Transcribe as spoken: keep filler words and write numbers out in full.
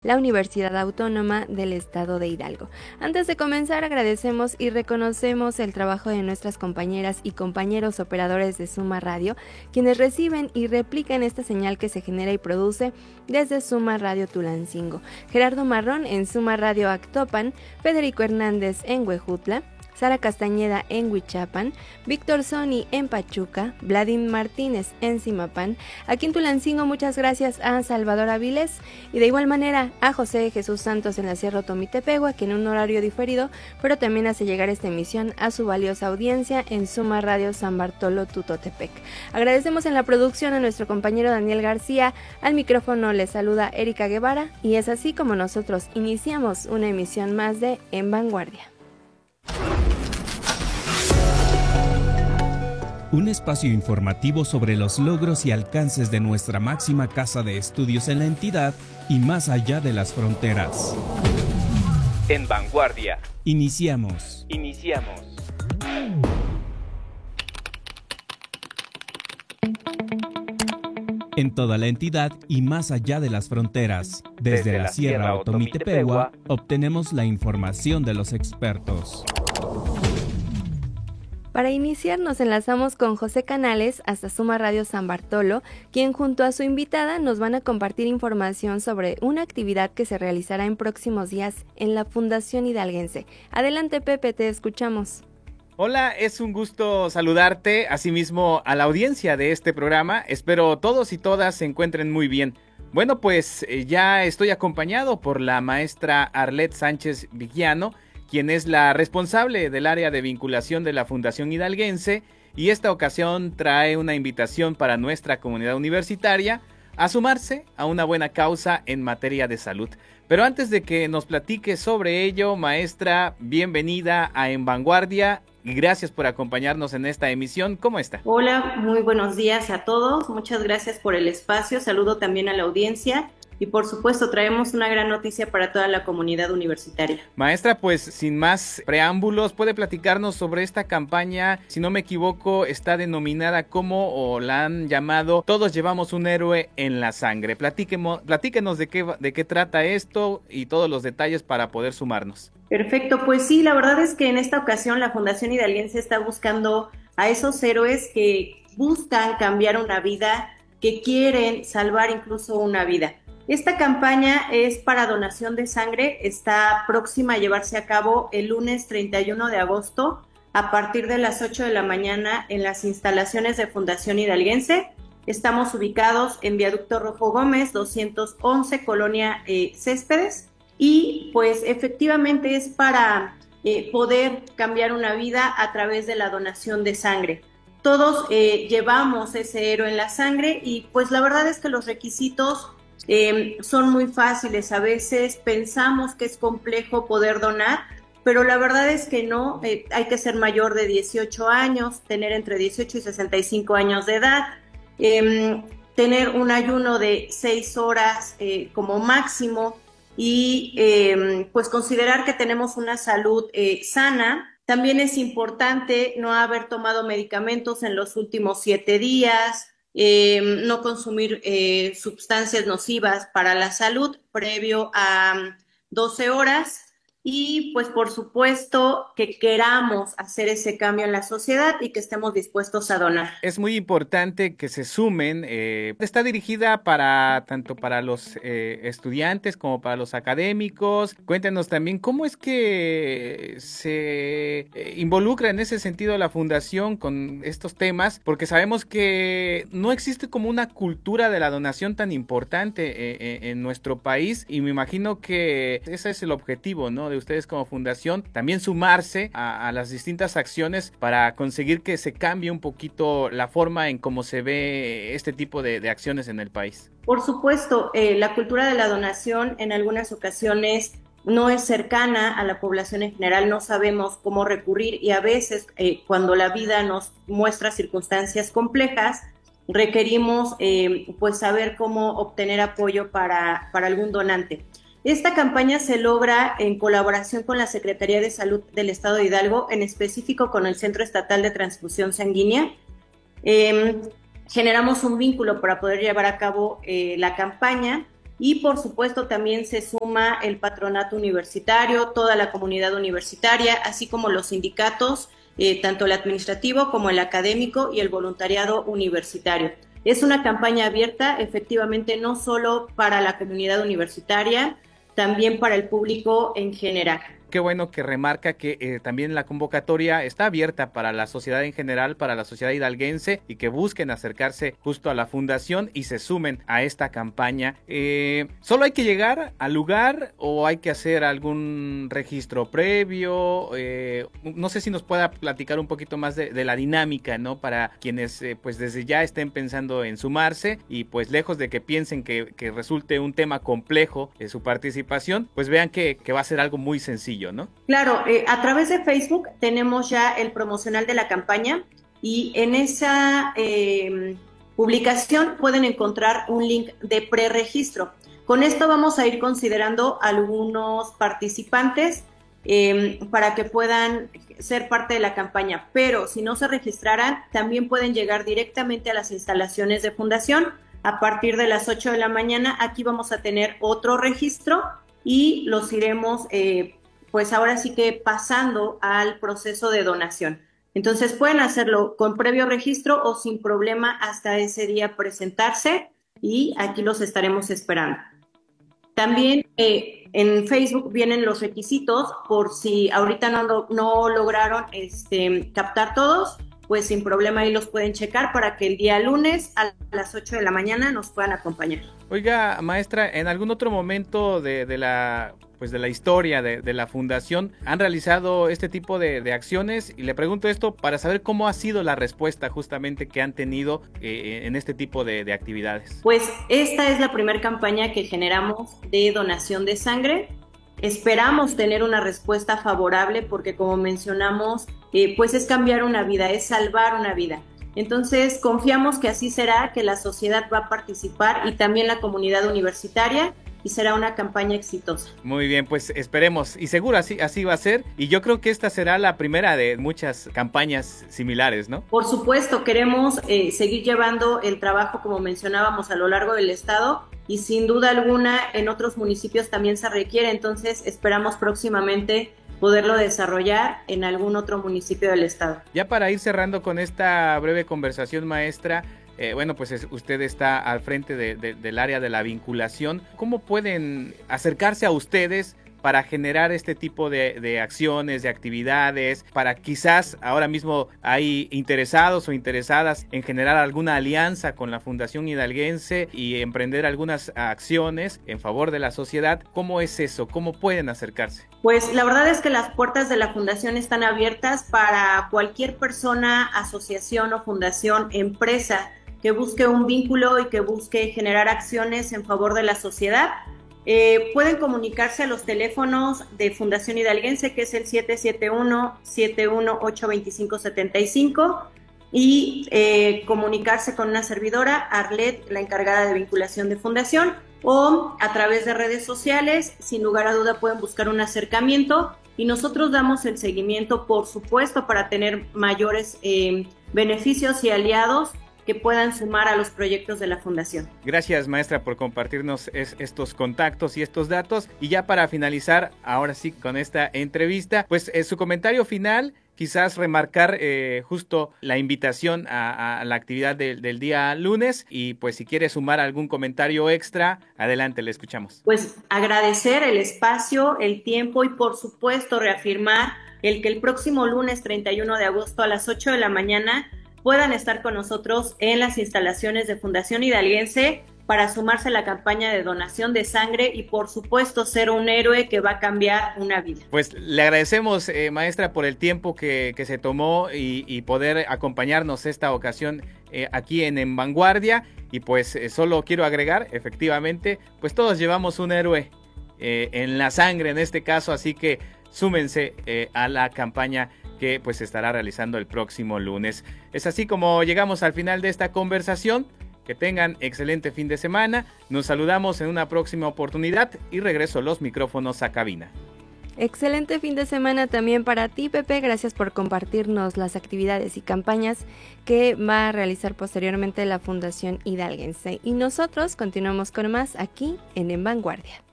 la Universidad Autónoma del Estado de Hidalgo. Antes de comenzar, agradecemos y reconocemos el trabajo de nuestras compañeras y compañeros operadores de Suma Radio, quienes reciben y replican esta señal que se genera y produce desde Suma Radio Tulancingo. Gerardo Marrón en Suma Radio Actopan, Federico Hernández en Huejutla, Sara Castañeda en Huichapan, Víctor Soni en Pachuca, Vladimir Martínez en Zimapán. Aquí en Tulancingo muchas gracias a Salvador Avilés y de igual manera a José Jesús Santos en la Sierra Otomitepegua, que en un horario diferido, pero también hace llegar esta emisión a su valiosa audiencia en Suma Radio San Bartolo Tutotepec. Agradecemos en la producción a nuestro compañero Daniel García, al micrófono les saluda Erika Guevara y es así como nosotros iniciamos una emisión más de En Vanguardia. Un espacio informativo sobre los logros y alcances de nuestra máxima casa de estudios en la entidad y más allá de las fronteras. En Vanguardia. Iniciamos. Iniciamos. En toda la entidad y más allá de las fronteras, desde, desde la, la Sierra Otomitepegua, obtenemos la información de los expertos. Para iniciar nos enlazamos con José Canales hasta Suma Radio San Bartolo, quien junto a su invitada nos van a compartir información sobre una actividad que se realizará en próximos días en la Fundación Hidalguense. Adelante Pepe, te escuchamos. Hola, es un gusto saludarte, asimismo a la audiencia de este programa. Espero todos y todas se encuentren muy bien. Bueno, pues eh, ya estoy acompañado por la maestra Arlet Sánchez Vigiano, quien es la responsable del área de vinculación de la Fundación Hidalguense, y esta ocasión trae una invitación para nuestra comunidad universitaria a sumarse a una buena causa en materia de salud. Pero antes de que nos platique sobre ello, maestra, bienvenida a En Vanguardia y gracias por acompañarnos en esta emisión. ¿Cómo está? Hola, muy buenos días a todos. Muchas gracias por el espacio. Saludo también a la audiencia. Y por supuesto traemos una gran noticia para toda la comunidad universitaria. Maestra, pues sin más preámbulos, ¿puede platicarnos sobre esta campaña? Si no me equivoco, está denominada como, o la han llamado, Todos llevamos un héroe en la sangre. Platíquenos, platíquenos de qué, de qué trata esto y todos los detalles para poder sumarnos. Perfecto, pues sí, la verdad es que en esta ocasión la Fundación Hidalguense está buscando a esos héroes que buscan cambiar una vida, que quieren salvar incluso una vida. Esta campaña es para donación de sangre, está próxima a llevarse a cabo el lunes treinta y uno de agosto a partir de las ocho de la mañana en las instalaciones de Fundación Hidalguense. Estamos ubicados en Viaducto Rojo Gómez, doscientos once, Colonia eh, Céspedes, y pues efectivamente es para eh, poder cambiar una vida a través de la donación de sangre. Todos eh, llevamos ese héroe en la sangre y pues la verdad es que los requisitos Eh, son muy fáciles. A veces pensamos que es complejo poder donar, pero la verdad es que no. Eh, hay que ser mayor de dieciocho años, tener entre dieciocho y sesenta y cinco años de edad, eh, tener un ayuno de seis horas eh, como máximo y eh, pues considerar que tenemos una salud eh, sana. También es importante no haber tomado medicamentos en los últimos siete días, Eh, no consumir eh, sustancias nocivas para la salud previo a doce horas y pues por supuesto que queramos hacer ese cambio en la sociedad y que estemos dispuestos a donar. Es muy importante que se sumen. Eh, está dirigida para tanto para los eh, estudiantes como para los académicos. Cuéntenos también cómo es que se eh, involucra en ese sentido la fundación con estos temas, porque sabemos que no existe como una cultura de la donación tan importante eh, eh, en nuestro país, y me imagino que ese es el objetivo, ¿no?, de ustedes como fundación, también sumarse a, a las distintas acciones para conseguir que se cambie un poquito la forma en cómo se ve este tipo de, de acciones en el país. Por supuesto, eh, la cultura de la donación en algunas ocasiones no es cercana a la población en general, no sabemos cómo recurrir y a veces eh, cuando la vida nos muestra circunstancias complejas, requerimos eh, pues saber cómo obtener apoyo para, para algún donante. Esta campaña se logra en colaboración con la Secretaría de Salud del Estado de Hidalgo, en específico con el Centro Estatal de Transfusión Sanguínea. Eh, generamos un vínculo para poder llevar a cabo eh, la campaña y por supuesto también se suma el patronato universitario, toda la comunidad universitaria, así como los sindicatos, eh, tanto el administrativo como el académico y el voluntariado universitario. Es una campaña abierta, efectivamente, no solo para la comunidad universitaria, también para el público en general. Qué bueno que remarca que eh, también la convocatoria está abierta para la sociedad en general, para la sociedad hidalguense, y que busquen acercarse justo a la fundación y se sumen a esta campaña. Eh, ¿Solo hay que llegar al lugar o hay que hacer algún registro previo? Eh, no sé si nos pueda platicar un poquito más de, de la dinámica, ¿no? Para quienes eh, pues desde ya estén pensando en sumarse y pues lejos de que piensen que, que resulte un tema complejo eh, su participación, pues vean que, que va a ser algo muy sencillo, ¿no? Claro, eh, a través de Facebook tenemos ya el promocional de la campaña y en esa eh, publicación pueden encontrar un link de preregistro. Con esto vamos a ir considerando algunos participantes eh, para que puedan ser parte de la campaña, pero si no se registraran, también pueden llegar directamente a las instalaciones de Fundación. A partir de las ocho de la mañana, aquí vamos a tener otro registro y los iremos eh, pues ahora sí que pasando al proceso de donación. Entonces pueden hacerlo con previo registro o sin problema hasta ese día presentarse y aquí los estaremos esperando. También eh, en Facebook vienen los requisitos por si ahorita no, no lograron este, captar todos, pues sin problema ahí los pueden checar para que el día lunes a las ocho de la mañana nos puedan acompañar. Oiga, maestra, en algún otro momento de, de la pues de la historia de, de la fundación han realizado este tipo de, de acciones, y le pregunto esto para saber cómo ha sido la respuesta justamente que han tenido eh, en este tipo de, de actividades. Pues esta es la primera campaña que generamos de donación de sangre. Esperamos tener una respuesta favorable porque, como mencionamos, eh, pues es cambiar una vida, es salvar una vida. Entonces confiamos que así será, que la sociedad va a participar y también la comunidad universitaria, y será una campaña exitosa. Muy bien, pues esperemos, y seguro así, así va a ser, y yo creo que esta será la primera de muchas campañas similares, ¿no? Por supuesto, queremos eh, seguir llevando el trabajo, como mencionábamos, a lo largo del estado, y sin duda alguna en otros municipios también se requiere, entonces esperamos próximamente poderlo desarrollar en algún otro municipio del estado. Ya para ir cerrando con esta breve conversación, maestra, Eh, bueno, pues es, usted está al frente de, de, del área de la vinculación. ¿Cómo pueden acercarse a ustedes para generar este tipo de, de acciones, de actividades, para quizás ahora mismo hay interesados o interesadas en generar alguna alianza con la Fundación Hidalguense y emprender algunas acciones en favor de la sociedad? ¿Cómo es eso? ¿Cómo pueden acercarse? Pues la verdad es que las puertas de la Fundación están abiertas para cualquier persona, asociación o fundación, empresa que busque un vínculo y que busque generar acciones en favor de la sociedad. Eh, pueden comunicarse a los teléfonos de Fundación Hidalguense, que es el siete siete uno, siete uno ocho, dos cinco siete cinco, y eh, comunicarse con una servidora, Arlet, la encargada de vinculación de Fundación, o a través de redes sociales. Sin lugar a duda pueden buscar un acercamiento y nosotros damos el seguimiento, por supuesto, para tener mayores eh, beneficios y aliados que puedan sumar a los proyectos de la Fundación. Gracias, maestra, por compartirnos es, estos contactos y estos datos. Y ya para finalizar, ahora sí, con esta entrevista, pues eh, su comentario final, quizás remarcar eh, justo la invitación a, a la actividad de, del día lunes, y pues si quiere sumar algún comentario extra, adelante, le escuchamos. Pues agradecer el espacio, el tiempo y por supuesto reafirmar el que el próximo lunes treinta y uno de agosto a las ocho de la mañana puedan estar con nosotros en las instalaciones de Fundación Hidalguense para sumarse a la campaña de donación de sangre y por supuesto ser un héroe que va a cambiar una vida. Pues le agradecemos, eh, maestra, por el tiempo que, que se tomó y, y poder acompañarnos esta ocasión eh, aquí en En Vanguardia, y pues eh, solo quiero agregar, efectivamente, pues todos llevamos un héroe eh, en la sangre en este caso, así que súmense eh, a la campaña que pues se estará realizando el próximo lunes. Es así como llegamos al final de esta conversación. Que tengan excelente fin de semana. Nos saludamos en una próxima oportunidad y regreso los micrófonos a cabina. Excelente fin de semana también para ti, Pepe. Gracias por compartirnos las actividades y campañas que va a realizar posteriormente la Fundación Hidalguense. Y nosotros continuamos con más aquí en En Vanguardia.